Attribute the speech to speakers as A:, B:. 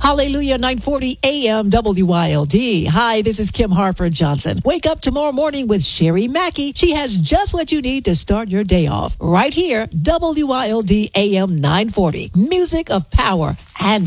A: Hallelujah, 940 AM WYLD. Hi, this is Kim Harper Johnson. Wake up tomorrow morning with Sherry Mackey. She has just what you need to start your day off. Right here, WYLD AM 940. Music of power